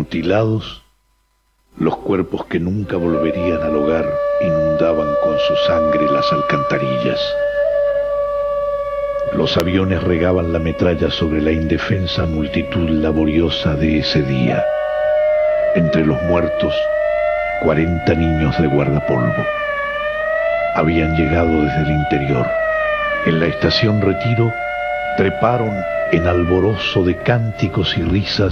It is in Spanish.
Mutilados, los cuerpos que nunca volverían al hogar inundaban con su sangre las alcantarillas. Los aviones regaban la metralla sobre la indefensa multitud laboriosa de ese día. Entre los muertos, 40 niños de guardapolvo. Habían llegado desde el interior. En la estación Retiro treparon en alborozo de cánticos y risas